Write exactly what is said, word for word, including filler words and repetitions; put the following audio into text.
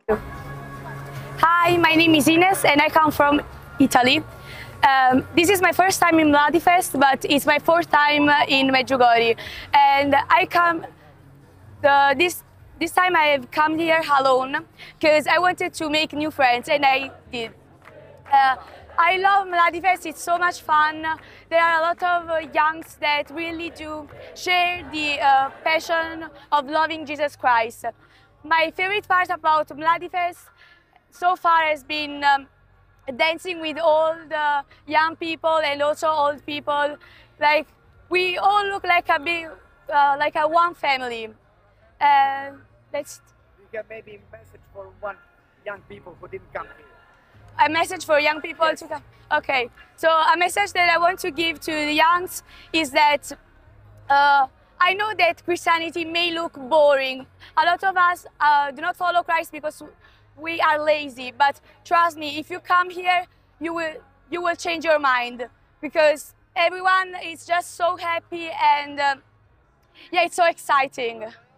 Hi, my name is Ines and I come from Italy. Um, this is my first time in Mladifest, but it's my fourth time in Medjugorje. And I come, the, this, this time I have come here alone because I wanted to make new friends, and I did. Uh, I love Mladifest, it's so much fun. There are a lot of uh, youngs that really do share the uh, passion of loving Jesus Christ. My favorite part about Mladifest so far has been um, dancing with all the young people and also old people. Like, we all look like a big, uh, like a one family. Uh, that's You can maybe message for one young people who didn't come here. a message for young people Yes. to come. Okay, so a message that I want to give to the youngs is that uh, I know that Christianity may look boring. A lot of us uh, do not follow Christ because we are lazy, but trust me, if you come here, you will, you will change your mind, because everyone is just so happy, and um, yeah, it's so exciting.